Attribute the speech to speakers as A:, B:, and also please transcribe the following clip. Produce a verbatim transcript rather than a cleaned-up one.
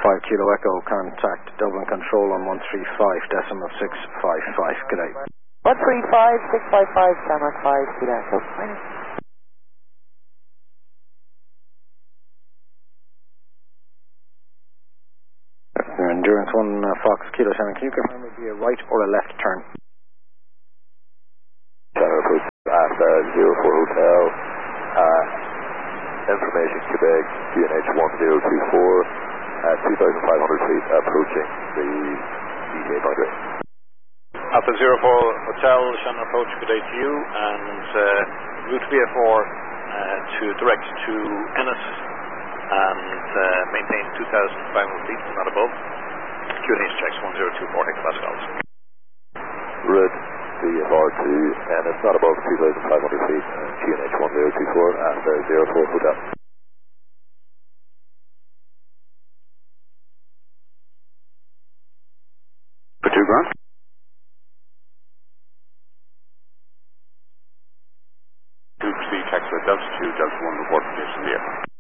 A: five Kilo Echo, contact Dublin Control on one three five decimal six five five. Good day.
B: one three five six five five, Shamrock five, Kilo Echo.
A: Endurance one, uh, Fox Kilo Shannon, can you confirm it would be a right or a left turn?
C: Shannon approach at uh, zero four Hotel, uh, information Quebec, G N H one zero two four, at two thousand five hundred feet, approaching the E T A boundary.
D: Alpha zero four Hotel, Shannon approach, good day to you, and uh, route V F four uh, to direct to Ennis, and uh, maintain two thousand five hundred feet, not above. Q N H checks one zero two four hectopascals.
C: Route V F R to Ennis, not above two thousand five hundred feet, and G N H one zero two four at uh, zero four Hotel.
D: For two grand. Two three checks with Delta two, Delta one report from the air.